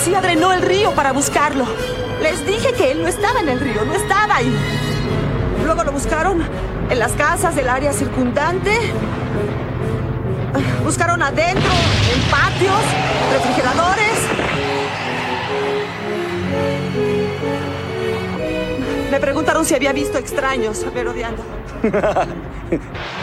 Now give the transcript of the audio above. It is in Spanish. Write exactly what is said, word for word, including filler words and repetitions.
policía drenó el río para buscarlo. Les dije que él no estaba en el río, no estaba ahí. Luego lo buscaron en las casas del área circundante. Buscaron adentro, en patios, refrigeradores. Me preguntaron si había visto extraños merodeando.